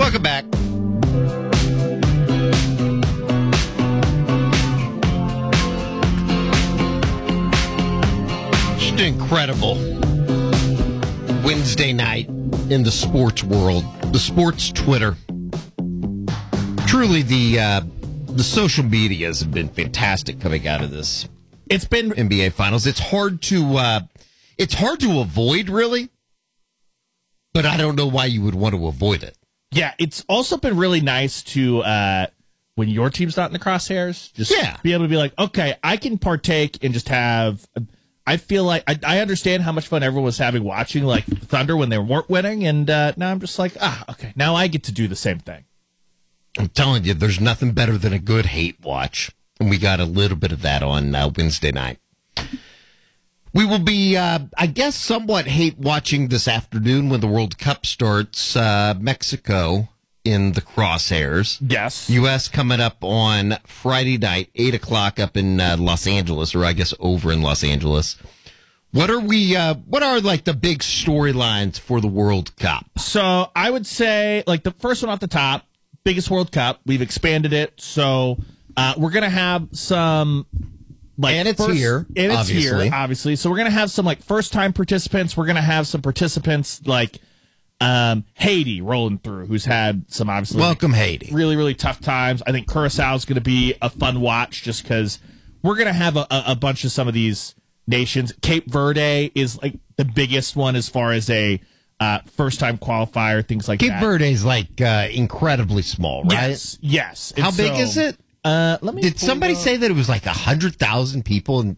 Welcome back. Just incredible Wednesday night in the sports world, the sports Twitter. Truly, the social medias have been fantastic coming out of this. It's been NBA Finals. It's hard to avoid, really, but I don't know why you would want to avoid it. Yeah, it's also been really nice to, when your team's not in the crosshairs, just be able to be like, okay, I can partake and just have. I feel like I understand how much fun everyone was having watching like Thunder when they weren't winning, and now I'm just like, okay, now I get to do the same thing. I'm telling you, there's nothing better than a good hate watch, and we got a little bit of that on Wednesday night. We will be, I guess, somewhat hate watching this afternoon when the World Cup starts. Mexico in the crosshairs. Yes. U.S. coming up on Friday night, 8 o'clock up in Los Angeles, or I guess over in Los Angeles. What are like the big storylines for the World Cup? So I would say, like, the first one off the top, biggest World Cup. We've expanded it. So we're going to have some... And it's here, obviously. So we're going to have some, like, first-time participants. We're going to have some participants, like, Haiti rolling through, who's had some, obviously... Welcome, Haiti. Really, really tough times. I think Curacao is going to be a fun watch just because we're going to have a bunch of some of these nations. Cape Verde is, like, the biggest one as far as a first-time qualifier, things like that. Cape Verde is, like, incredibly small, right? Yes. How big is it? Did somebody say that it was like 100,000 people? And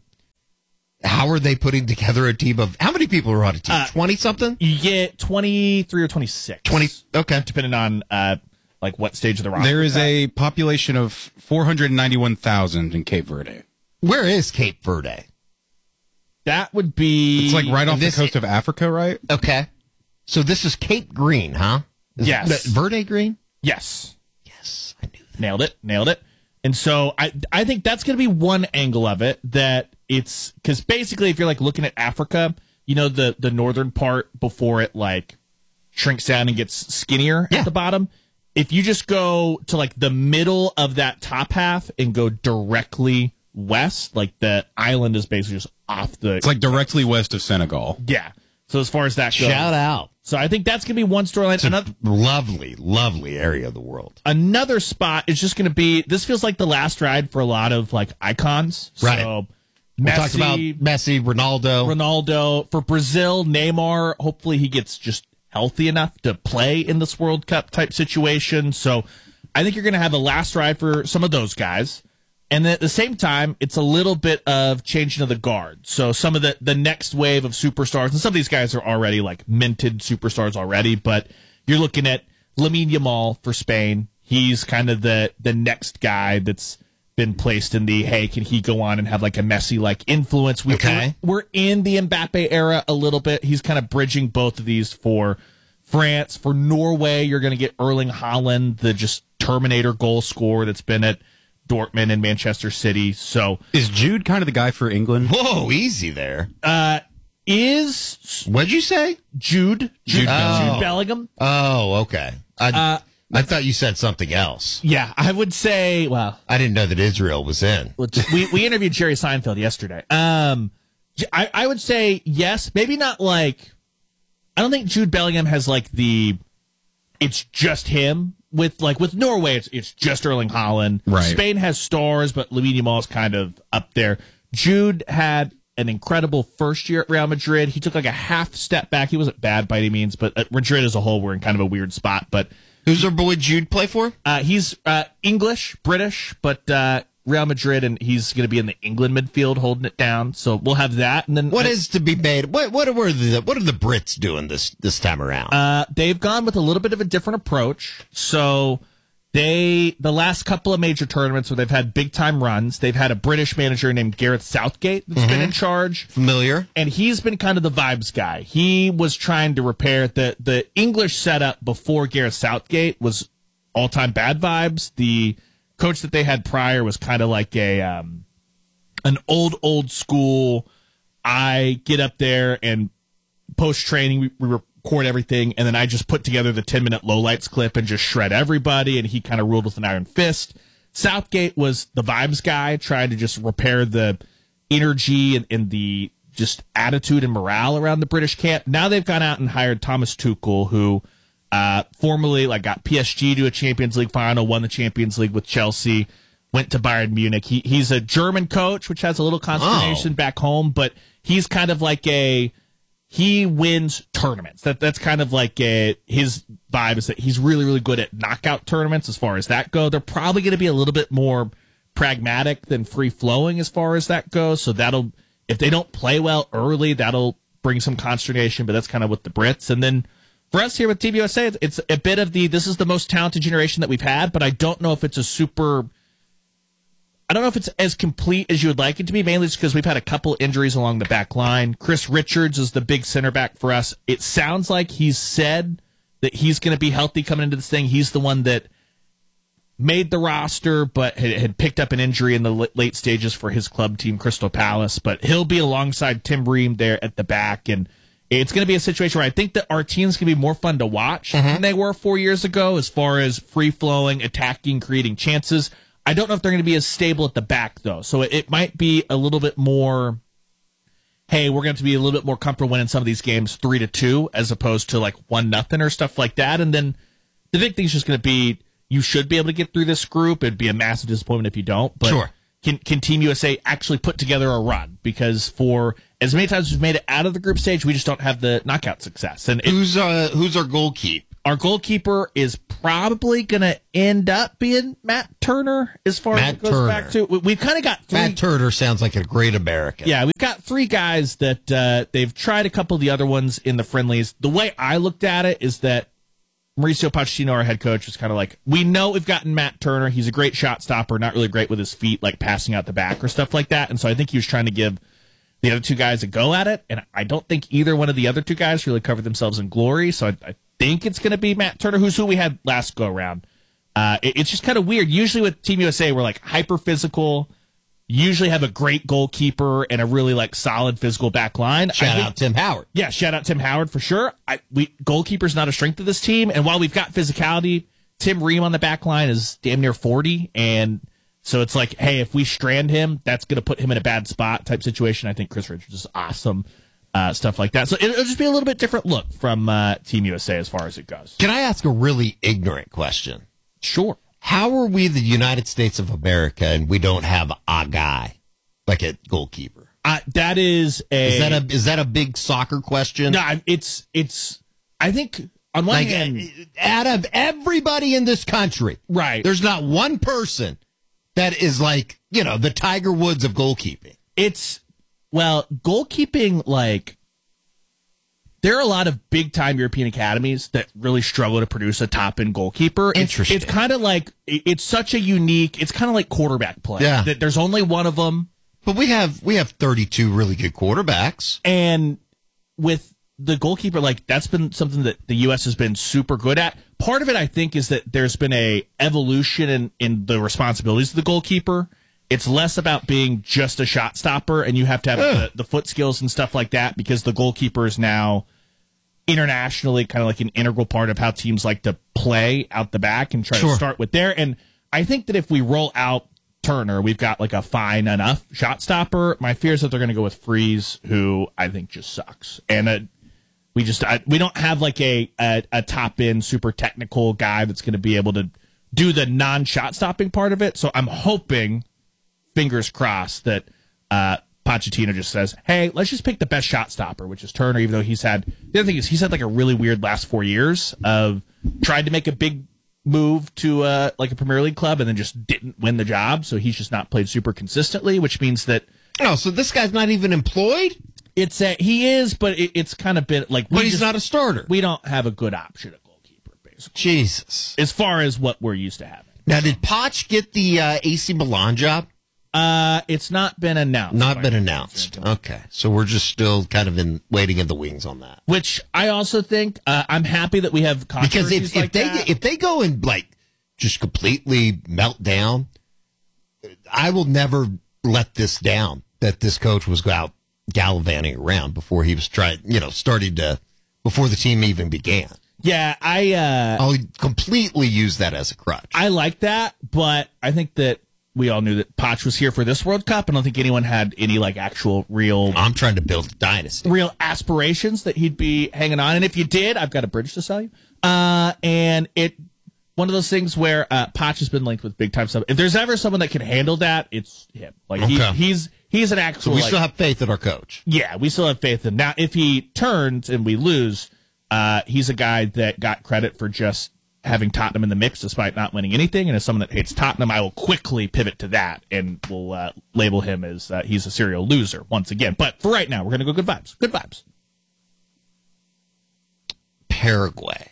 how are they putting together a team of how many people are on a team? 20-something? You get 23 or 26. 20. Okay, depending on like what stage of the roster. There is a population of 491,000 in Cape Verde. Where is Cape Verde? That would be. It's like right off the coast of Africa, right? Okay, so this is Cape Green, huh? Yes. Verde Green. Yes. I knew that. Nailed it. And so I think that's going to be one angle of it, that it's because basically if you're like looking at Africa, you know, the northern part before it like shrinks down and gets skinnier at the bottom. If you just go to like the middle of that top half and go directly west, like the island is basically just off the. It's like directly west of Senegal. Yeah. So as far as that goes. Shout out. So I think that's going to be one storyline. It's a lovely, lovely area of the world. Another spot is just going to be, this feels like the last ride for a lot of like icons. Right. So We talked about Messi, Ronaldo. For Brazil, Neymar, hopefully he gets just healthy enough to play in this World Cup type situation. So I think you're going to have a last ride for some of those guys. And then at the same time, it's a little bit of changing of the guard. So some of the next wave of superstars, and some of these guys are already like minted superstars already, but you're looking at Lamine Yamal for Spain. He's kind of the next guy that's been placed in the, hey, can he go on and have like a Messi-like influence? We're in the Mbappe era a little bit. He's kind of bridging both of these for France. For Norway, you're going to get Erling Haaland, the just Terminator goal scorer that's been at Dortmund and Manchester City. So is Jude kind of the guy for England? Whoa, easy there. What'd you say? Jude Bellingham. Oh, okay. I thought you said something else. Yeah, I would say. Well, I didn't know that Israel was in. We interviewed Jerry Seinfeld yesterday. I would say yes, maybe not like. I don't think Jude Bellingham has like the. It's just him. With Norway, it's just Erling Haaland. Right. Spain has stars, but Lamine Yamal is kind of up there. Jude had an incredible first year at Real Madrid. He took like a half step back. He wasn't bad by any means, but at Madrid as a whole, we're in kind of a weird spot. But who's our boy Jude play for? He's English, British, but Real Madrid, and he's going to be in the England midfield holding it down. So we'll have that. And then what is to be made? What are the Brits doing this time around? They've gone with a little bit of a different approach. So the last couple of major tournaments where they've had big time runs, they've had a British manager named Gareth Southgate that's been in charge. Familiar. And he's been kind of the vibes guy. He was trying to repair the English setup before Gareth Southgate was all time bad vibes. The coach that they had prior was kind of like an old school. I get up there and post training we record everything, and then I just put together the 10-minute lowlights clip and just shred everybody, and he kind of ruled with an iron fist. Southgate was the vibes guy, trying to just repair the energy and the just attitude and morale around the British camp. Now they've gone out and hired Thomas Tuchel, who formerly got PSG to a Champions League final, won the Champions League with Chelsea, went to Bayern Munich. He's a German coach, which has a little consternation back home, but he's kind of like he wins tournaments. That's kind of like his vibe is that he's really, really good at knockout tournaments as far as that go. They're probably going to be a little bit more pragmatic than free-flowing as far as that goes. So if they don't play well early, that'll bring some consternation, but that's kind of with the Brits. And then for us here with Team USA, it's a bit of this is the most talented generation that we've had, but I don't know if it's I don't know if it's as complete as you would like it to be, mainly just because we've had a couple injuries along the back line. Chris Richards is the big center back for us. It sounds like he's said that he's going to be healthy coming into this thing. He's the one that made the roster, but had picked up an injury in the late stages for his club team, Crystal Palace. But he'll be alongside Tim Ream there at the back, and it's going to be a situation where I think that our team's going to be more fun to watch than they were 4 years ago as far as free-flowing, attacking, creating chances. I don't know if they're going to be as stable at the back, though. So it might be a little bit more, hey, we're going to be a little bit more comfortable winning some of these games 3-2 as opposed to 1-0 or stuff like that. And then the big thing is just going to be you should be able to get through this group. It'd be a massive disappointment if you don't. But sure. Can Team USA actually put together a run? Because for as many times as we've made it out of the group stage, we just don't have the knockout success. And who's our goalkeeper? Our goalkeeper is probably going to end up being Matt Turner as far as it goes back to. We've kind of got three. Matt Turner sounds like a great American. Yeah, we've got three guys that they've tried a couple of the other ones in the friendlies. The way I looked at it is that Mauricio Pochettino, our head coach, was kind of like, we know we've gotten Matt Turner. He's a great shot stopper, not really great with his feet, passing out the back or stuff like that. And so I think he was trying to give the other two guys a go at it. And I don't think either one of the other two guys really covered themselves in glory. So I think it's going to be Matt Turner, who we had last go around. It's just kind of weird. Usually with Team USA, we're hyper physical, usually have a great goalkeeper and a really solid physical back line. Shout out Tim Howard. Yeah, shout out Tim Howard for sure. Goalkeeper's not a strength of this team, and while we've got physicality, Tim Ream on the back line is damn near 40, and so it's hey, if we strand him, that's going to put him in a bad spot type situation. I think Chris Richards is awesome. Stuff like that. So it'll just be a little bit different look from Team USA as far as it goes. Can I ask a really ignorant question? Sure. How are we the United States of America and we don't have a guy a goalkeeper? That is is that a big soccer question? No, it's. I think on one hand, out of everybody in this country, right? There's not one person that is the Tiger Woods of goalkeeping. Goalkeeping, there are a lot of big-time European academies that really struggle to produce a top-end goalkeeper. Interesting. It's kind of it's such a unique, it's kind of like quarterback play. Yeah. That there's only one of them. But we have 32 really good quarterbacks. And with the goalkeeper, that's been something that the U.S. has been super good at. Part of it, I think, is that there's been a evolution in the responsibilities of the goalkeeper. It's less about being just a shot stopper, and you have to have the foot skills and stuff like that because the goalkeeper is now internationally kind of an integral part of how teams like to play out the back and try to start with there. And I think that if we roll out Turner, we've got a fine enough shot stopper. My fear is that they're going to go with Freeze, who I think just sucks. And we don't have a top end super technical guy that's going to be able to do the non-shot stopping part of it. So I'm hoping, fingers crossed, that Pochettino just says, hey, let's just pick the best shot stopper, which is Turner, even though the other thing is he's had a really weird last 4 years of tried to make a big move to a Premier League club and then just didn't win the job. So he's just not played super consistently, which means that. Oh, so this guy's not even employed? He is, but it's kind of been but he's not a starter. We don't have a good option at goalkeeper, basically. Jesus. As far as what we're used to having. Now, did Poch get the AC Milan job? It's not been announced. Not been announced. Okay. So we're just still kind of waiting in the wings on that. Which I also think, I'm happy that we have controversies because if they go and just completely melt down, I will never let this down that this coach was out gallivanting around before he was starting to before the team even began. Yeah, I'll completely use that as a crutch. I like that, but I think that we all knew that Poch was here for this World Cup. I don't think anyone had any like actual real I'm trying to build a dynasty. real aspirations that he'd be hanging on. And if you did, I've got a bridge to sell you. And one of those things where Poch has been linked with big time stuff. If there's ever someone that can handle that, it's him. Like Okay. he's an actual. So we like, still have faith in our coach. yeah, we still have faith in him. Now, if he turns and we lose, he's a guy that got credit for just having Tottenham in the mix despite not winning anything. And as someone that hates Tottenham, I will quickly pivot to that and will label him as he's a serial loser once again. But for right now, we're going to go good vibes. Good vibes. Paraguay.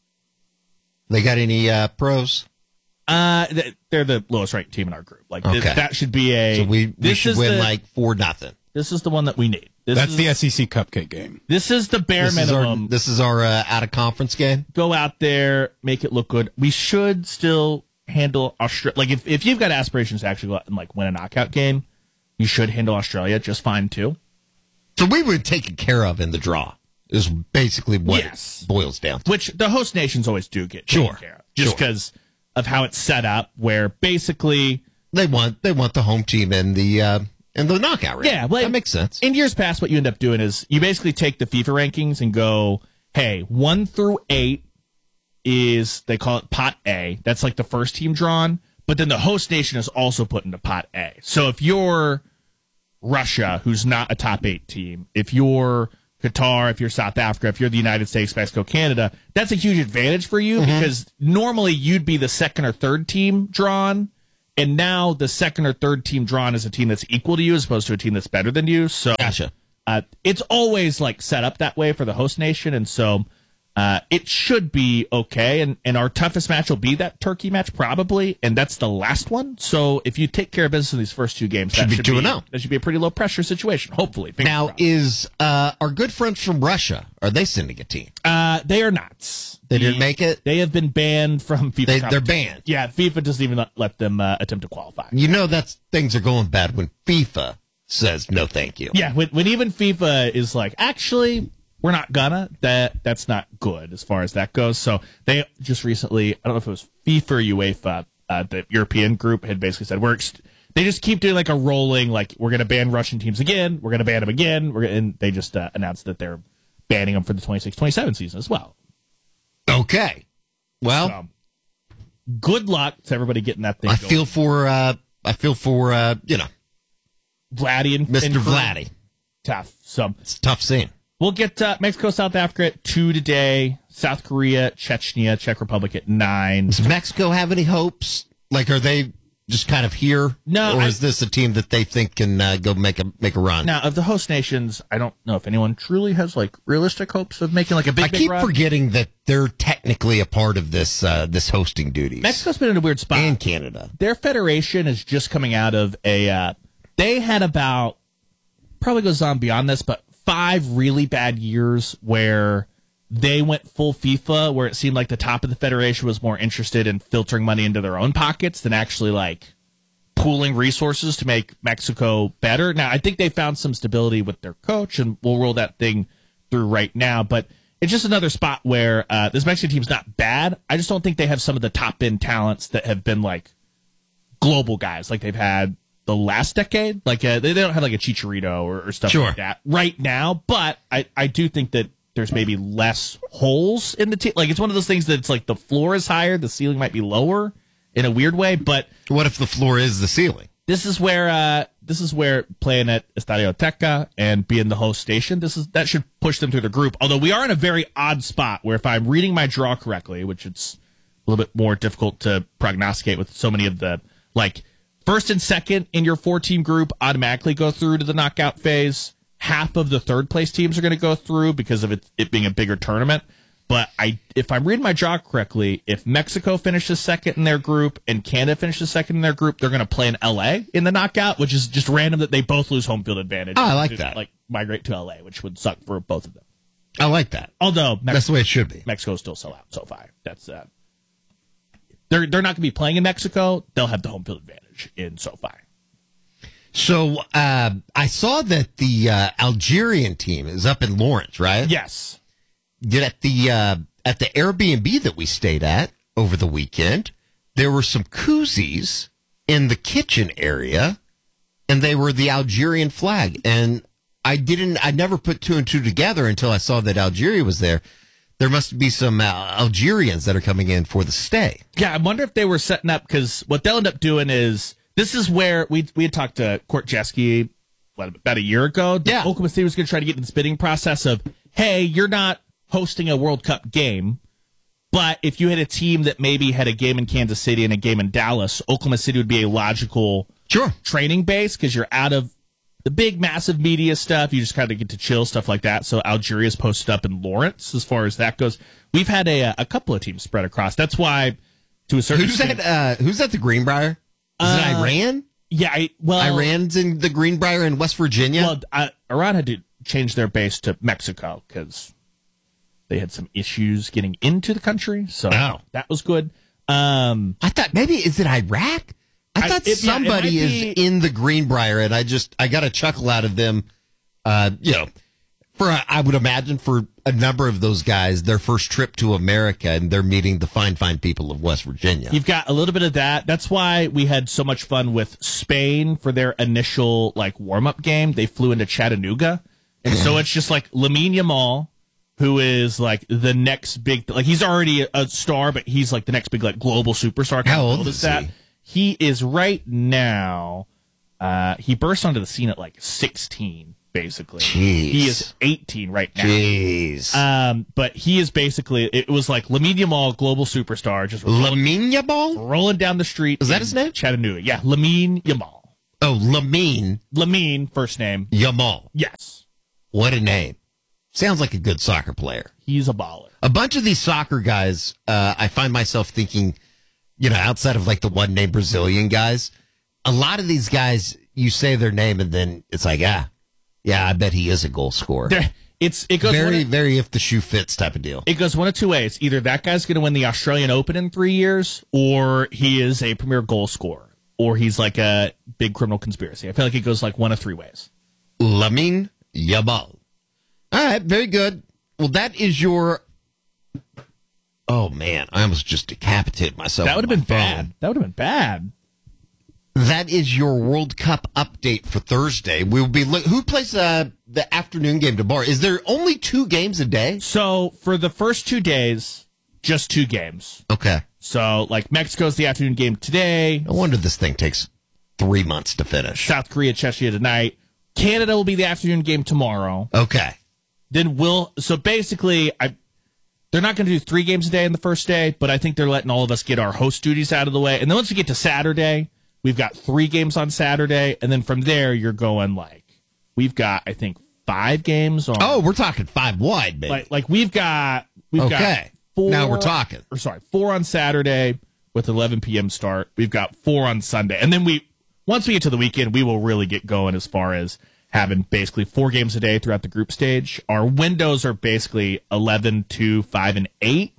They got any pros? They're the lowest ranked team in our group. Like Okay. that should be a. So we this should is win the, like 4-0. This is the one that we need. That's the SEC cupcake game. This is the bare minimum. This is our out of conference game. Go out there, make it look good. We should still handle Australia. Like if you've got aspirations to actually go out and like win a knockout game, you should handle Australia just fine too. So we were taken care of in the draw. Is basically what Yes. it boils down to. Which the host nations always do get taken Sure. care of, just because of how it's set up. Where basically, They want the home team in the knockout round. yeah, well, that makes sense. In years past, what you end up doing is you basically take the FIFA rankings and go, hey, 1 through 8 is, they call it pot A. That's like the first team drawn, but then the host nation is also put into pot A. So if you're Russia, who's not a top 8 team, if you're Qatar, if you're South Africa, if you're the United States, Mexico, Canada, that's a huge advantage for you because normally you'd be the second or third team drawn. And now the second or third team drawn is a team that's equal to you as opposed to a team that's better than you. So Gotcha. it's always like set up that way for the host nation. And so it should be okay. And our toughest match will be that Turkey match probably. And that's the last one. So if you take care of business in these first 2 games, Should be 2-0. That should be a pretty low pressure situation, hopefully. Fingers Now, crossed. is our good friends from Russia, are they sending a team? They are not. They didn't make it? They have been banned from FIFA. They're competition. banned. Yeah, FIFA doesn't even let them attempt to qualify. You know things are going bad when FIFA says no thank you. Yeah, when even FIFA is like, actually, we're not gonna, that's not good as far as that goes. So they just recently, I don't know if it was FIFA or UEFA, the European group had basically said, they just keep doing like a rolling, like, we're gonna ban Russian teams again, we're gonna ban them again, and they just announced that they're banning them for the 26-27 season as well. Okay. Well, So, good luck to everybody getting that thing I going. feel for Vladdy and Mr. crew. Vladdy. Tough. So It's a tough scene. we'll get Mexico, South Africa at 2 today. South Korea, Chechnya, Czech Republic at 9. Does Mexico have any hopes? Like, are they just kind of here? No, Or is this a team that they think can go make a run? Now, of the host nations, I don't know if anyone truly has like realistic hopes of making like a big, I big keep run. forgetting that they're technically a part of this this hosting duties. Mexico's been in a weird spot. and Canada. Their federation is just coming out of a. They had about, probably goes on beyond this, but 5 really bad years where they went full FIFA, where it seemed like the top of the federation was more interested in filtering money into their own pockets than actually like pooling resources to make Mexico better. Now, I think they found some stability with their coach, and we'll roll that thing through right now. But it's just another spot where this Mexican team's not bad. I just don't think they have some of the top end talents that have been like global guys, like they've had the last decade. Like they don't have like a Chicharito or stuff Sure. like that right now. But I do think that there's maybe less holes in the team. Like it's one of those things that's like the floor is higher, the ceiling might be lower in a weird way. But What if the floor is the ceiling? this is where playing at Estadio Azteca and being the host station, that should push them through the group. Although we are in a very odd spot where if I'm reading my draw correctly, which it's a little bit more difficult to prognosticate with so many of the like first and second in your 4-team group automatically go through to the knockout phase. Half of the third place teams are going to go through because of it being a bigger tournament. But if I'm reading my draw correctly, if Mexico finishes second in their group and Canada finishes second in their group, they're going to play in LA in the knockout, which is just random that they both lose home field advantage. Oh, I like to, that. Like migrate to LA, which would suck for both of them. I like that. Although That's the way it should be. Mexico still sell out so far. That's they're not going to be playing in Mexico. They'll have the home field advantage in SoFi. So I saw that the Algerian team is up in Lawrence, right? Yes. at the Airbnb that we stayed at over the weekend, there were some koozies in the kitchen area, and they were the Algerian flag. And I never put two and two together until I saw that Algeria was there. There must be some Algerians that are coming in for the stay. Yeah, I wonder if they were setting up, because what they'll end up doing is, this is where we had talked to Court Jeske about a year ago. Yeah. Oklahoma City was going to try to get in the bidding process of, hey, you're not hosting a World Cup game, but if you had a team that maybe had a game in Kansas City and a game in Dallas, Oklahoma City would be a logical training base, because you're out of the big, massive media stuff. You just kind of get to chill, stuff like that. So Algeria's posted up in Lawrence as far as that goes. We've had a couple of teams spread across. That's why, to a certain extent. Who's at the Greenbrier? Is it Iran? Yeah, Iran's in the Greenbrier in West Virginia? Well, Iran had to change their base to Mexico because they had some issues getting into the country. So that was good. I thought maybe, is it Iraq? I thought somebody is in the Greenbrier, and I got a chuckle out of them. I would imagine for a number of those guys, their first trip to America, and they're meeting the fine people of West Virginia. You've got a little bit of that. That's why we had so much fun with Spain for their initial warm-up game. They flew into Chattanooga, and so it's just Lamine Yamal, who is the next big, he's already a star, but he's the next big global superstar. How old is he? He is right now. He burst onto the scene at 16, basically. Jeez. He is 18 right now. Jeez. But he is basically, it was Lamine Yamal, global superstar, just Lamine Yamal rolling down the street. Is that his name? Chattanooga. Yeah, Lamine Yamal. Oh, Lamine. Lamine, first name. Yamal. Yes. What a name. Sounds like a good soccer player. He's a baller. A bunch of these soccer guys, I find myself thinking, outside of the one name Brazilian guys, a lot of these guys, you say their name and then it's I bet he is a goal scorer. It goes very if the shoe fits type of deal. It goes one of two ways. Either that guy's going to win the Australian Open in 3 years, or he is a premier goal scorer, or he's a big criminal conspiracy. I feel like it goes one of three ways. Lamine Yamal. All right, very good. Well, that is your... Oh, man, I almost just decapitated myself. That would have been bad. That would have been bad. That is your World Cup update for Thursday. We'll be who plays the afternoon game tomorrow? Is there only 2 games a day? So for the first 2 days, just 2 games. Okay. So Mexico's the afternoon game today. No wonder this thing takes 3 months to finish. South Korea, Czechia tonight. Canada will be the afternoon game tomorrow. Okay. Then so basically, they're not going to do 3 games a day in the first day, but I think they're letting all of us get our host duties out of the way. And then once we get to Saturday, we've got 3 games on Saturday. And then from there, you're going we've got, I think, 5 games on. Oh, we're talking 5 wide, baby. We've got 4. Now we're talking. 4 on Saturday with 11 p.m. start. We've got 4 on Sunday. And then once we get to the weekend, we will really get going as far as having basically 4 games a day throughout the group stage. Our windows are basically 11, 2, 5, and 8,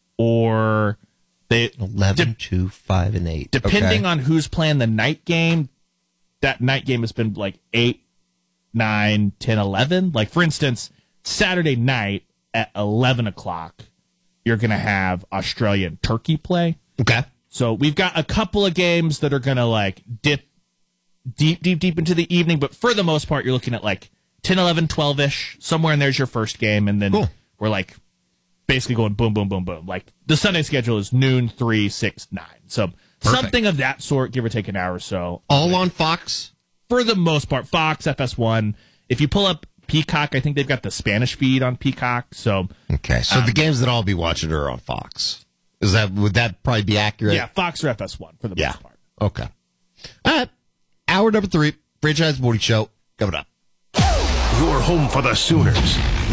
or 11, 2, 5, and 8. Depending on who's playing the night game, that night game has been 8, 9, 10, 11. For instance, Saturday night at 11 o'clock, you're going to have Australia and Turkey play. Okay. So we've got a couple of games that are going to dip deep into the evening, but for the most part, you're looking at 10, 11, 12-ish. Somewhere in there's your first game, and then we're basically going boom, boom, boom, boom. The Sunday schedule is noon, 3, 6, 9. So something of that sort, give or take an hour or so. All on Fox? For the most part, Fox, FS1. If you pull up Peacock, I think they've got the Spanish feed on Peacock. So okay, so the games that I'll be watching are on Fox. Would that probably be accurate? Yeah, Fox or FS1 for the most part. Okay. All right. Hour number 3, Franchise Morning Show, coming up. Your home for the Sooners.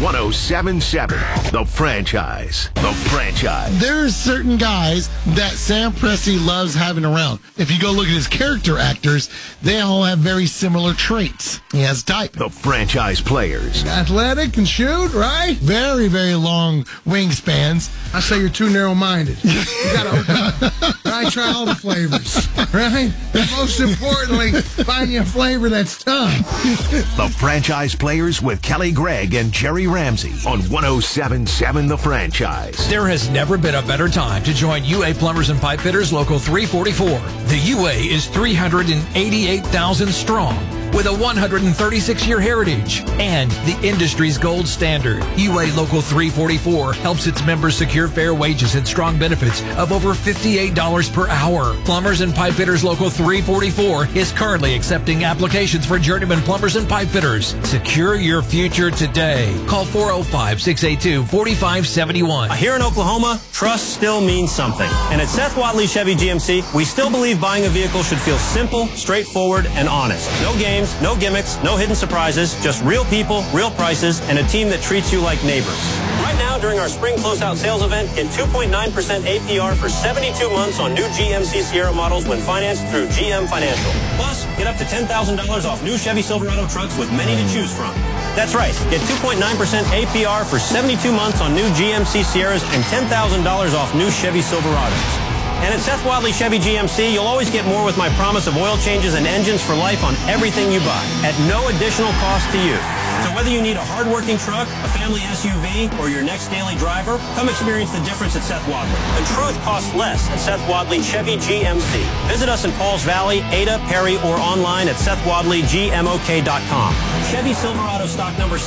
107.7. The Franchise. The Franchise. There's certain guys that Sam Presti loves having around. If you go look at his character actors, they all have very similar traits. He has type. The Franchise players. Athletic can shoot, right? Very, very long wingspans. I say you're too narrow-minded. You gotta open up. I try all the flavors, right? And most importantly, find you a flavor that's tough. The Franchise players. players with Kelly Gregg and Jerry Ramsey on 107.7 The Franchise. There has never been a better time to join UA Plumbers and Pipe Fitters Local 344. The UA is 388,000 strong with a 136-year heritage and the industry's gold standard. UA Local 344 helps its members secure fair wages and strong benefits of over $58 per hour. Plumbers and Pipe Fitters Local 344 is currently accepting applications for journeyman plumbers and pipe fitters. Secure your future today. Call 405-682-4571. Here in Oklahoma, trust still means something. And at Seth Wadley Chevy GMC, we still believe buying a vehicle should feel simple, straightforward, and honest. No games, no gimmicks, no hidden surprises, just real people, real prices, and a team that treats you like neighbors. Right now, during our spring closeout sales event, get 2.9% APR for 72 months on new GMC Sierra models when financed through GM Financial. Plus, get up to $10,000 off new Chevy Silverado trucks with many to choose from. That's right. Get 2.9% APR for 72 months on new GMC Sierras and $10,000 off new Chevy Silverados. And at Seth Wadley Chevy GMC, you'll always get more with my promise of oil changes and engines for life on everything you buy at no additional cost to you. So whether you need a hard-working truck, a family SUV, or your next daily driver, come experience the difference at Seth Wadley. The truth costs less at Seth Wadley Chevy GMC. Visit us in Pauls Valley, Ada, Perry, or online at SethWadleyGMOK.com. Chevy Silverado stock number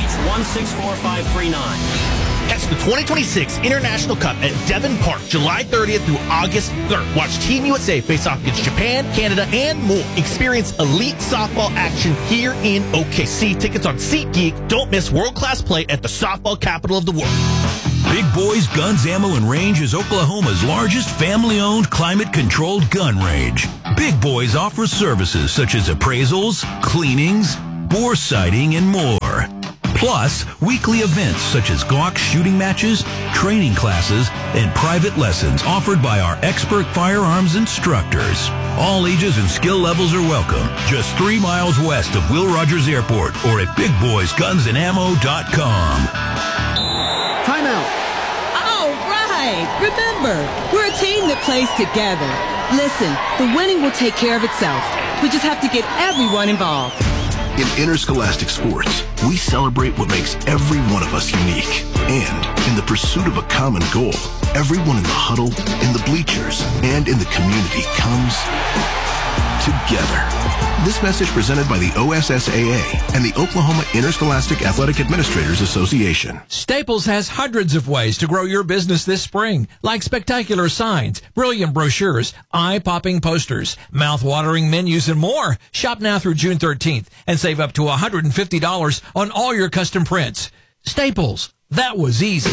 CH164539. Catch the 2026 International Cup at Devon Park, July 30th through August 3rd. Watch Team USA face off against Japan, Canada, and more. Experience elite softball action here in OKC. Tickets on SeatGeek. Don't miss world-class play at the softball capital of the world. Big Boys Guns, Ammo, and Range is Oklahoma's largest family-owned, climate-controlled gun range. Big Boys offers services such as appraisals, cleanings, bore sighting, and more. Plus, weekly events such as Glock shooting matches, training classes, and private lessons offered by our expert firearms instructors. All ages and skill levels are welcome. Just 3 miles west of Will Rogers Airport or at BigBoysGunsandAmmo.com. Timeout. All right. Remember, we're a team that plays together. Listen, the winning will take care of itself. We just have to get everyone involved. In interscholastic sports, we celebrate what makes every one of us unique. And in the pursuit of a common goal, everyone in the huddle, in the bleachers, and in the community comes together. This message presented by the OSSAA and the Oklahoma Interscholastic Athletic Administrators Association. Staples has hundreds of ways to grow your business this spring, like spectacular signs, brilliant brochures, eye-popping posters, mouth-watering menus, and more. Shop now through June 13th and save up to $150 on all your custom prints. Staples, that was easy.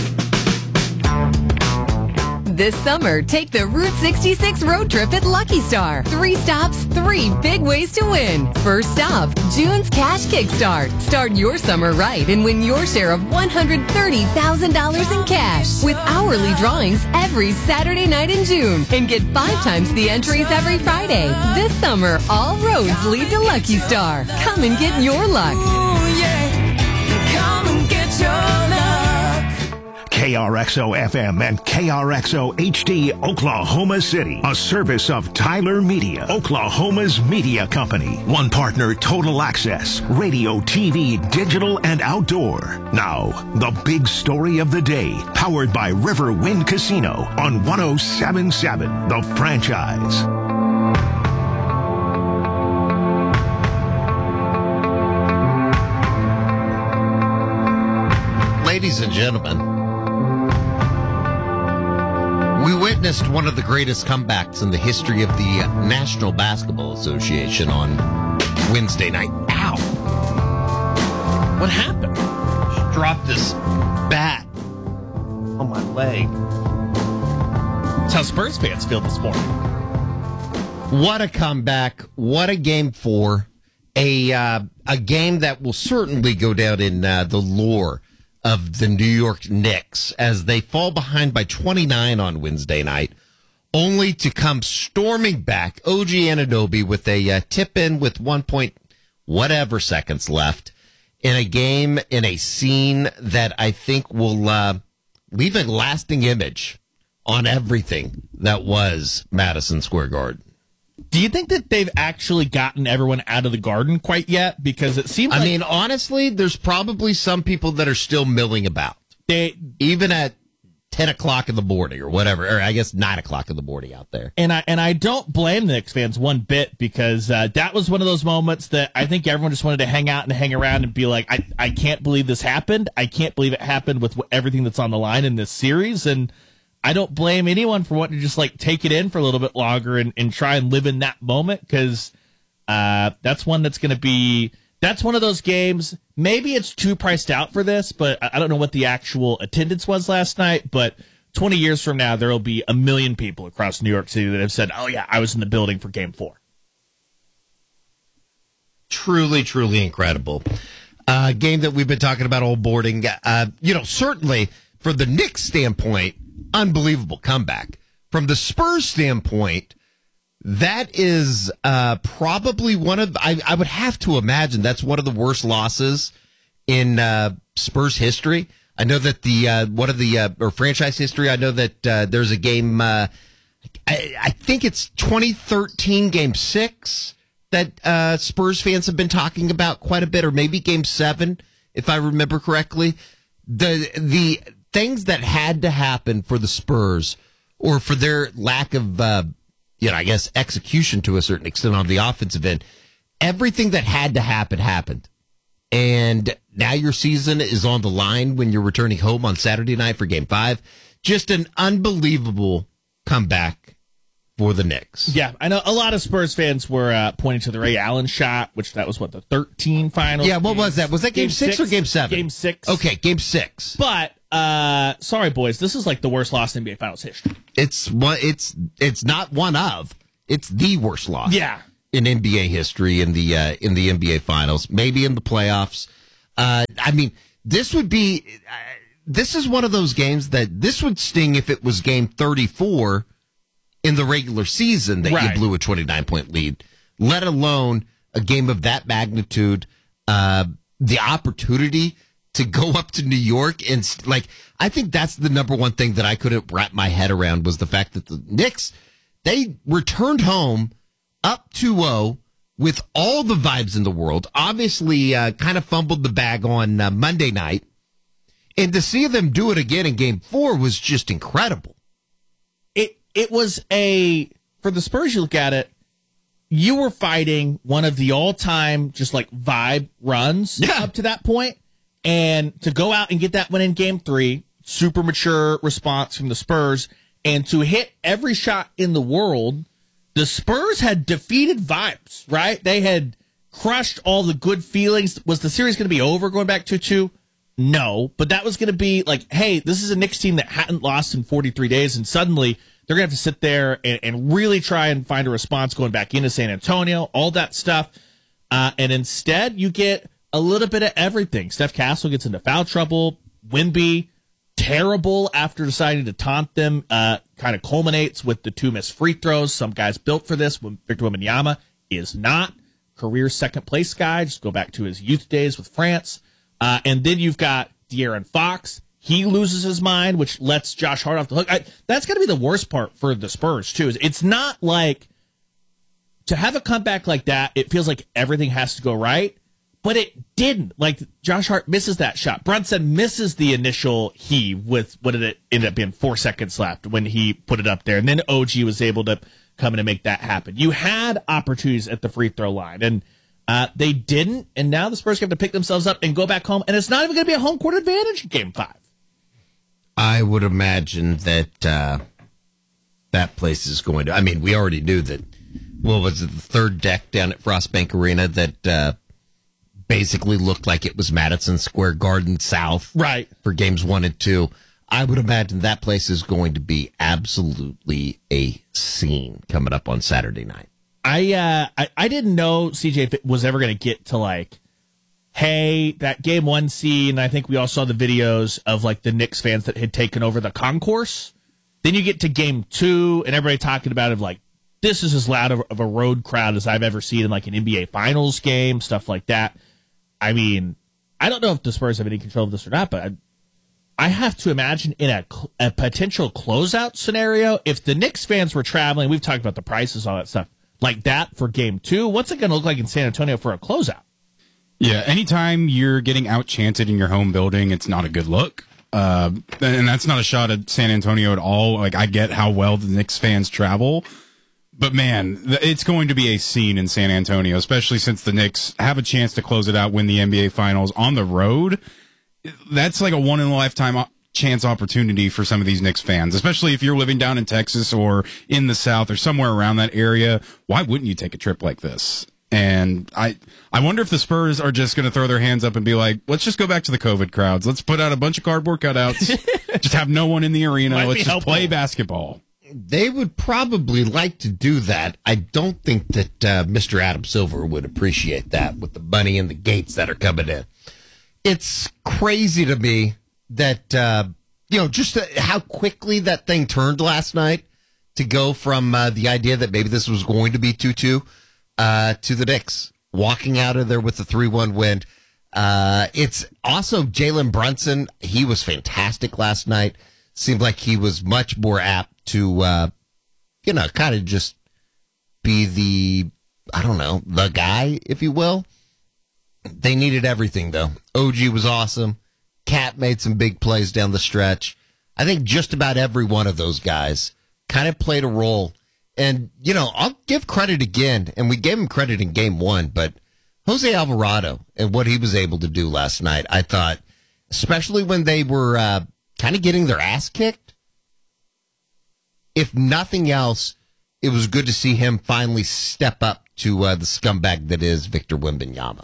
This summer, take the Route 66 road trip at Lucky Star. 3 stops, 3 big ways to win. First stop, June's Cash Kickstart. Start your summer right and win your share of $130,000 in cash with hourly drawings every Saturday night in June. And get 5 times the entries every Friday. This summer, all roads lead to Lucky Star. Come and get your luck. Ooh, yeah. Come and get your luck. KRXO FM and KRXO HD Oklahoma City, a service of Tyler Media, Oklahoma's media company. One partner, Total Access, radio, TV, digital, and outdoor. Now, the big story of the day, powered by River Wind Casino on 107.7 The Franchise. Ladies and gentlemen, we witnessed one of the greatest comebacks in the history of the National Basketball Association on Wednesday night. Ow! What happened? Just dropped this bat on my leg. That's how Spurs fans feel this morning. What a comeback. What a game 4. A game that will certainly go down in the lore of the New York Knicks as they fall behind by 29 on Wednesday night, only to come storming back. OG Anunoby with a tip-in with 1 point whatever seconds left in a game, in a scene that I think will leave a lasting image on everything that was Madison Square Garden. Do you think that they've actually gotten everyone out of the Garden quite yet? Because it seems I mean, honestly, there's probably some people that are still milling about. Even at 10 o'clock in the morning or whatever, or I guess 9 o'clock in the morning out there. And I don't blame the Knicks fans one bit, because that was one of those moments that I think everyone just wanted to hang out and hang around and be like, I can't believe this happened. I can't believe it happened with everything that's on the line in this series. And I don't blame anyone for wanting to just like take it in for a little bit longer and try and live in that moment, because that's one that's going to be, that's one of those games. Maybe it's too priced out for this, but I don't know what the actual attendance was last night. But 20 years from now, there will be a million people across New York City that have said, oh, yeah, I was in the building for Game 4. Truly, truly incredible. Game that we've been talking about all boarding. Certainly from the Knicks standpoint, unbelievable comeback. From the Spurs standpoint, that is probably one of, I would have to imagine that's one of the worst losses in Spurs history. I know that or franchise history. I know that there's a game, I think it's 2013 Game 6 that Spurs fans have been talking about quite a bit, or maybe Game 7, if I remember correctly. The things that had to happen for the Spurs, or for their lack of I guess execution to a certain extent on the offensive end, everything that had to happen happened. And now your season is on the line when you're returning home on Saturday night for Game 5. Just an unbelievable comeback for the Knicks. Yeah, I know a lot of Spurs fans were pointing to the Ray Allen shot, which that was the 13 finals. Yeah, what was that? Was that Game 6 or Game 7? Game 6. Okay, Game 6. But sorry, boys, this is like the worst loss in NBA Finals history. It's not one of. It's the worst loss. Yeah. In NBA history, in the NBA Finals, maybe in the playoffs. This would be. This is one of those games that this would sting if it was Game 34 in the regular season that you blew a 29-point lead. Let alone a game of that magnitude. The opportunity to go up to New York and I think that's the number one thing that I couldn't wrap my head around, was the fact that the Knicks, they returned home up 2-0 with all the vibes in the world. Obviously, kind of fumbled the bag on Monday night. And to see them do it again in Game 4 was just incredible. It was for the Spurs, you look at it, you were fighting one of the all-time just like vibe runs up to that point. And to go out and get that win in Game 3, super mature response from the Spurs, and to hit every shot in the world, the Spurs had defeated vibes, right? They had crushed all the good feelings. Was the series going to be over going back 2-2? No, but that was going to be like, hey, this is a Knicks team that hadn't lost in 43 days, and suddenly they're going to have to sit there and really try and find a response going back into San Antonio, all that stuff. And instead, you get a little bit of everything. Steph Castle gets into foul trouble. Wemby, terrible after deciding to taunt them, kind of culminates with the 2 missed free throws. Some guys built for this. Victor Wembanyama is not. Career second-place guy. Just go back to his youth days with France. And then you've got De'Aaron Fox. He loses his mind, which lets Josh Hart off the hook. That's going to be the worst part for the Spurs, too. It's not like, to have a comeback like that, it feels like everything has to go right. But it didn't. Like, Josh Hart misses that shot. Brunson misses the initial heave with what did it end up being 4 seconds left when he put it up there. And then OG was able to come in and make that happen. You had opportunities at the free throw line, and they didn't. And now the Spurs have to pick themselves up and go back home. And it's not even going to be a home court advantage in Game 5. I would imagine that that place is going to. I mean, we already knew that. What was it, the third deck down at Frostbank Arena that basically looked like it was Madison Square Garden South, right, for Games 1 and 2. I would imagine that place is going to be absolutely a scene coming up on Saturday night. I didn't know, CJ, if it was ever going to get to like, hey, that Game 1 scene. I think we all saw the videos of like the Knicks fans that had taken over the concourse. Then you get to Game 2 and everybody talking about it like, this is as loud of a road crowd as I've ever seen in like an NBA Finals game, stuff like that. I mean, I don't know if the Spurs have any control of this or not, but I have to imagine in a potential closeout scenario, if the Knicks fans were traveling, we've talked about the prices, all that stuff, like that for game 2? What's it going to look like in San Antonio for a closeout? Yeah, anytime you're getting out-chanted in your home building, it's not a good look. And that's not a shot at San Antonio at all. Like, I get how well the Knicks fans travel. But, man, it's going to be a scene in San Antonio, especially since the Knicks have a chance to close it out, win the NBA Finals on the road. That's like a one-in-a-lifetime chance opportunity for some of these Knicks fans, especially if you're living down in Texas or in the South or somewhere around that area. Why wouldn't you take a trip like this? And I wonder if the Spurs are just going to throw their hands up and be like, let's just go back to the COVID crowds. Let's put out a bunch of cardboard cutouts. Just have no one in the arena. Let's just play basketball. They would probably like to do that. I don't think that Mr. Adam Silver would appreciate that with the money and the gates that are coming in. It's crazy to me that, just how quickly that thing turned last night to go from the idea that maybe this was going to be 2-2 to the Knicks walking out of there with a 3-1 win. It's also Jalen Brunson. He was fantastic last night. Seemed like he was much more apt to, kind of just be the guy, if you will. They needed everything, though. OG was awesome. Cat made some big plays down the stretch. I think just about every one of those guys kind of played a role. And, I'll give credit again, and we gave him credit in game 1, but Jose Alvarado and what he was able to do last night, I thought, especially when they were kind of getting their ass kicked, if nothing else, it was good to see him finally step up to the scumbag that is Victor Wembanyama.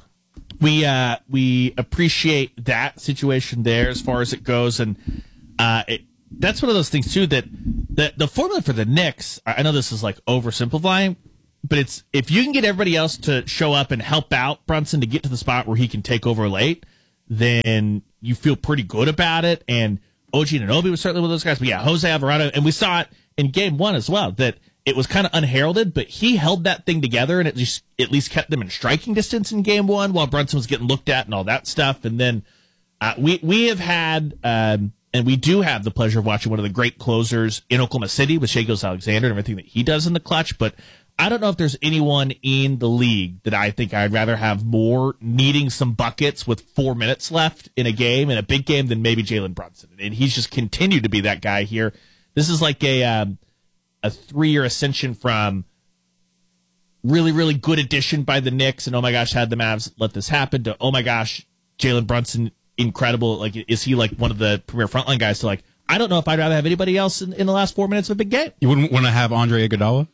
We appreciate that situation there as far as it goes, and that's one of those things too that the formula for the Knicks. I know this is like oversimplifying, but it's if you can get everybody else to show up and help out Brunson to get to the spot where he can take over late, then you feel pretty good about it. And OG Anunoby was certainly one of those guys. But yeah, Jose Alvarado, and we saw it in game 1 as well, that it was kind of unheralded, but he held that thing together and at least kept them in striking distance in game 1 while Brunson was getting looked at and all that stuff. And then we have had, and we do have the pleasure of watching one of the great closers in Oklahoma City with Shai Gilgeous-Alexander and everything that he does in the clutch. But I don't know if there's anyone in the league that I think I'd rather have more needing some buckets with 4 minutes left in a game, in a big game, than maybe Jalen Brunson. And he's just continued to be that guy here. This is like a 3-year ascension from really, really good addition by the Knicks, and oh my gosh, had the Mavs let this happen, to oh my gosh, Jalen Brunson, incredible. Like, is he like one of the premier frontline guys? To like, I don't know if I'd rather have anybody else in the last 4 minutes of a big game. You wouldn't want to have Andre Iguodala?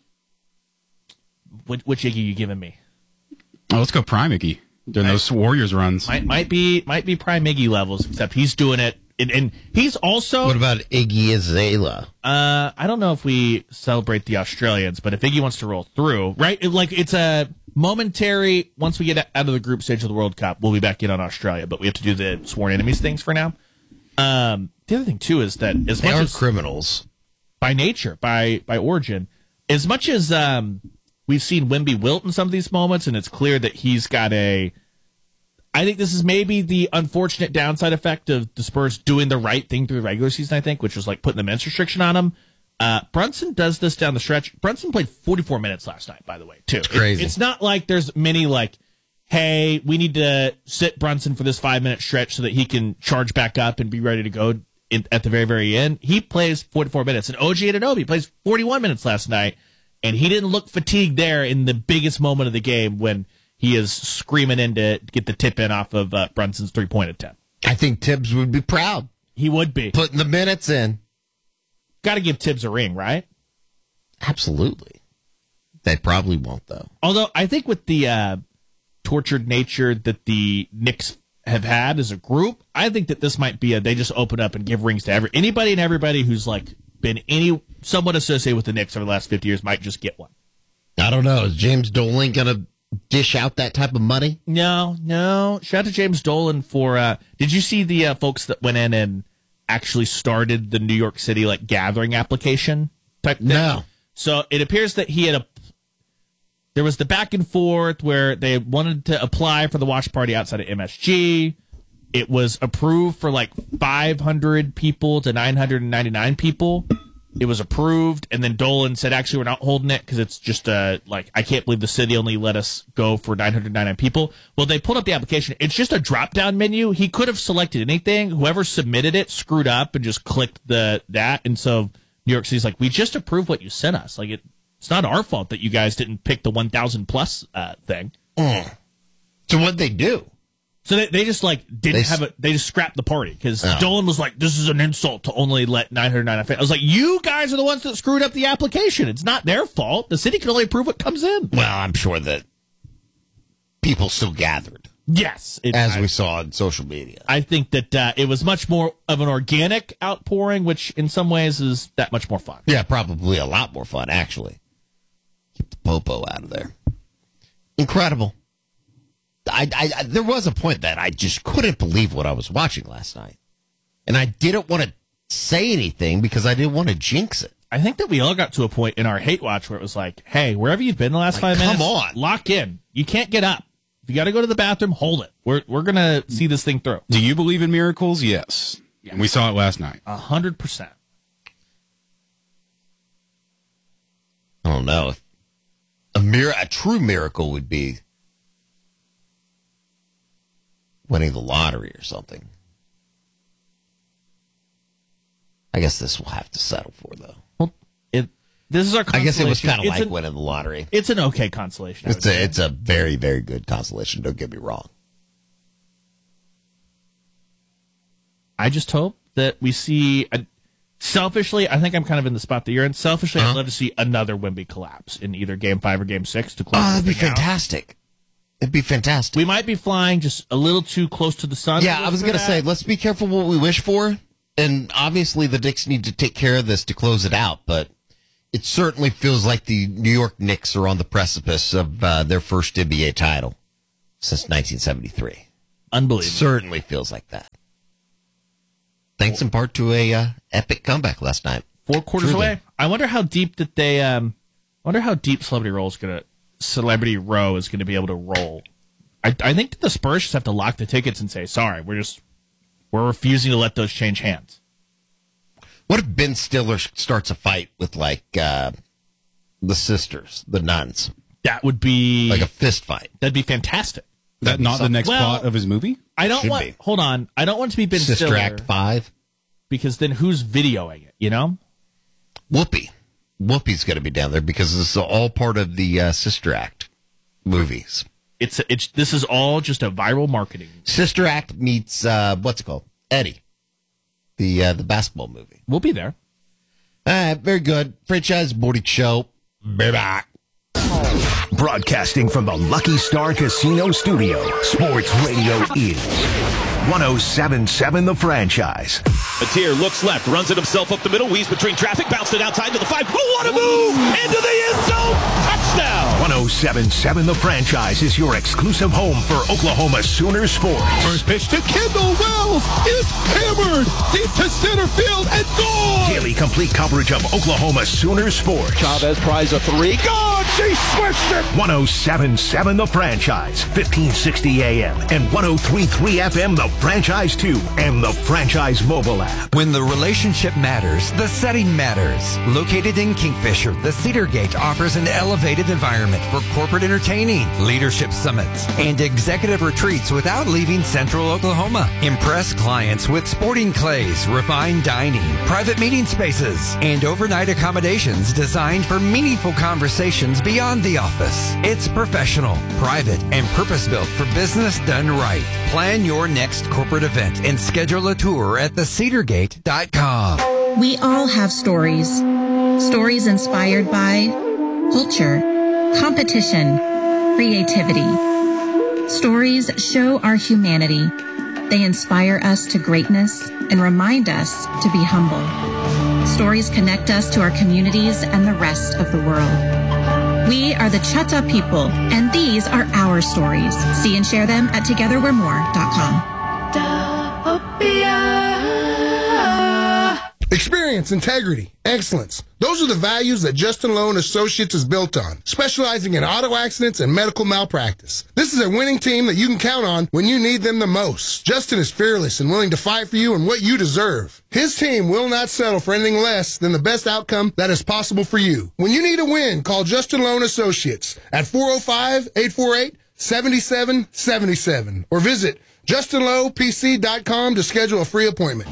Which Iggy are you giving me? Oh, let's go prime Iggy during those Warriors runs. Might be prime Iggy levels, except he's doing it. And he's also... What about Iggy Azalea? I don't know if we celebrate the Australians, but if Iggy wants to roll through, right? It's a momentary, once we get out of the group stage of the World Cup, we'll be back in on Australia, but we have to do the sworn enemies things for now. The other thing, too, is that as much as criminals by nature, by origin, as much as we've seen Wemby wilt in some of these moments, and it's clear that he's got I think this is maybe the unfortunate downside effect of the Spurs doing the right thing through the regular season, I think, which was like putting the minutes restriction on him. Brunson does this down the stretch. Brunson played 44 minutes last night, by the way, too. Crazy. It's not like there's many like, hey, we need to sit Brunson for this 5-minute stretch so that he can charge back up and be ready to go at the very, very end. He plays 44 minutes. And OG Anunoby plays 41 minutes last night, and he didn't look fatigued there in the biggest moment of the game when he is screaming in to get the tip in off of Brunson's 3-point attempt. I think Tibbs would be proud. He would be. Putting the minutes in. Got to give Tibbs a ring, right? Absolutely. They probably won't, though. Although, I think with the tortured nature that the Knicks have had as a group, I think that this might be they just open up and give rings to anybody and everybody who's like been somewhat associated with the Knicks over the last 50 years might just get one. I don't know. Is James Dolan going to dish out that type of money? No. Shout out to James Dolan for did you see the folks that went in and actually started the New York City like gathering application type thing? No. So it appears that he had there was the back and forth where they wanted to apply for the watch party outside of MSG. It was approved for like 500 people to 999 people. it was approved, and then Dolan said, actually, we're not holding it because it's just I can't believe the city only let us go for 999 people. Well, they pulled up the application. It's just a drop-down menu. He could have selected anything. Whoever submitted it screwed up and just clicked that. And so New York City's like, we just approved what you sent us. Like, it's not our fault that you guys didn't pick the 1,000 plus thing. So what'd they do? So they just they just scrapped the party because Dolan was like, this is an insult to only let 999. I was like, you guys are the ones that screwed up the application. It's not their fault. The city can only approve what comes in. Well, I'm sure that people still gathered. Yes. As we saw on social media. I think that it was much more of an organic outpouring, which in some ways is that much more fun. Yeah, probably a lot more fun, actually. Keep the popo out of there. Incredible. There was a point that I just couldn't believe what I was watching last night. And I didn't want to say anything because I didn't want to jinx it. I think that we all got to a point in our hate watch where it was like, hey, wherever you've been the last 5 minutes, come on. Lock in. You can't get up. If you got to go to the bathroom, hold it. We're going to see this thing through. Do you believe in miracles? Yes. And we saw it last night. 100%. I don't know. A true miracle would be winning the lottery or something. I guess this will have to settle for, though. Well, this is our consolation. I guess it was kind of like winning the lottery. It's an okay consolation. It's a very, very good consolation. Don't get me wrong. I just hope that we see... selfishly, I think I'm kind of in the spot that you're in. Selfishly, I'd love to see another Wemby collapse in either Game 5 or Game 6 to close. Oh, that'd be fantastic. It'd be fantastic. We might be flying just a little too close to the sun. Yeah, I was going to say, let's be careful what we wish for. And obviously the Knicks need to take care of this to close it out. But it certainly feels like the New York Knicks are on the precipice of their first NBA title since 1973. Unbelievable. Certainly feels like that. Thanks in part to a epic comeback last night. 4 quarters away. I wonder how deep that they. Wonder how deep Celebrity Row is going to be able to roll. I think that the Spurs just have to lock the tickets and say, sorry, we're refusing to let those change hands. What if Ben Stiller starts a fight with the sisters, the nuns? That would be like a fist fight. That'd be fantastic. That not the next plot of his movie? I don't want. Hold on. I don't want it to be Ben Sister Stiller. Act 5. Because then who's videoing it? You know, Whoopi's going to be down there because this is all part of the Sister Act movies. This is all just a viral marketing. Sister Act meets what's it called? Eddie, the basketball movie. We'll be there. Very good. Franchise Morning Show. Be back. Broadcasting from the Lucky Star Casino Studio, Sports Radio is 107.7 The Franchise. Atier looks left, runs it himself up the middle, weaves between traffic, bounced it outside to the 5. Oh, what a move! Into the end zone! Touchdown! 107.7 The Franchise is your exclusive home for Oklahoma Sooner sports. First pitch to Kendall Wells is hammered deep to center field and gone! Daily complete coverage of Oklahoma Sooner sports. Chavez tries a 3. Gone! She switched it! 107.7 The Franchise, 1560 AM and 103.3 FM The Franchise 2 and The Franchise mobile app. When the relationship matters, the setting matters. Located in Kingfisher, the Cedar Gate offers an elevated environment for corporate entertaining, leadership summits, and executive retreats without leaving Central Oklahoma. Impress clients with sporting clays, refined dining, private meeting spaces, and overnight accommodations designed for meaningful conversations beyond the office. It's professional, private, and purpose-built for business done right. Plan your next corporate event and schedule a tour at theCedarGate.com. We all have stories. Stories inspired by culture, competition, creativity. Stories show our humanity. They inspire us to greatness and remind us to be humble. Stories connect us to our communities and the rest of the world. We are the Chata people, and these are our stories. See and share them at togetherwe'remore.com. Experience, integrity, excellence. Those are the values that Justin Loan Associates is built on, specializing in auto accidents and medical malpractice. This is a winning team that you can count on when you need them the most. Justin is fearless and willing to fight for you and what you deserve. His team will not settle for anything less than the best outcome that is possible for you. When you need a win, call Justin Loan Associates at 405-848-7777 or visit JustinLowePC.com to schedule a free appointment.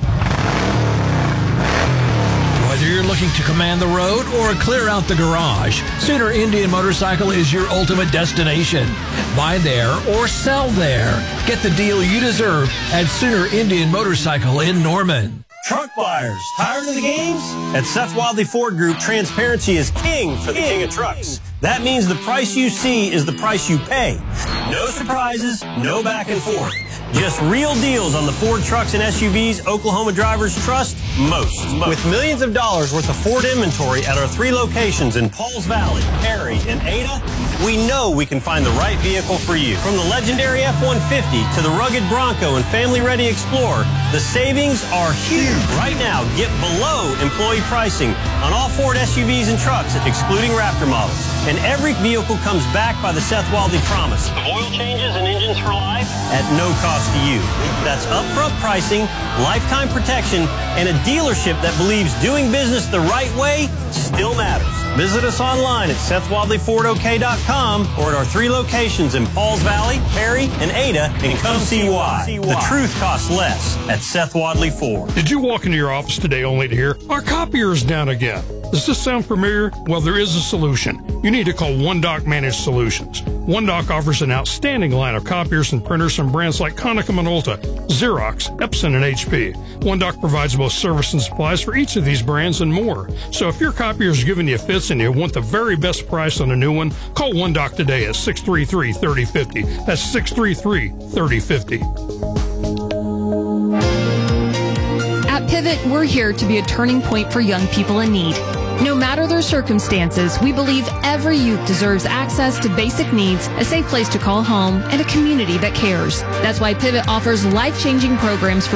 Whether you're looking to command the road or clear out the garage, Sooner Indian Motorcycle is your ultimate destination. Buy there or sell there. Get the deal you deserve at Sooner Indian Motorcycle in Norman. Truck buyers, tired of the games? At Seth Wadley Ford Group, transparency is king for the king of trucks. That means the price you see is the price you pay. No surprises, no back and forth. Just real deals on the Ford trucks and SUVs Oklahoma drivers trust most. With millions of dollars worth of Ford inventory at our 3 locations in Pauls Valley, Perry, and Ada, we know we can find the right vehicle for you. From the legendary F-150 to the rugged Bronco and family-ready Explorer, the savings are huge. Right now, get below employee pricing on all Ford SUVs and trucks, excluding Raptor models. And every vehicle comes back by the Seth Wadley promise of oil changes and engines for life at no cost to you. That's upfront pricing, lifetime protection, and a dealership that believes doing business the right way still matters. Visit us online at SethWadleyFordOK.com or at our 3 locations in Pauls Valley, Perry, and Ada, and come see why. The truth costs less at Seth Wadley Ford. Did you walk into your office today only to hear, our copier is down again? Does this sound familiar? Well, there is a solution. You need to call One Dock Managed Solutions. One Dock offers an outstanding line of copiers and printers from brands like Konica Minolta, Xerox, Epson, and HP. One Dock provides both service and supplies for each of these brands and more. So if your copier is giving you fits and you want the very best price on a new one, call One Dock today at 633-3050. That's 633-3050. At Pivot, we're here to be a turning point for young people in need. No matter their circumstances, we believe every youth deserves access to basic needs, a safe place to call home, and a community that cares. That's why Pivot offers life-changing programs for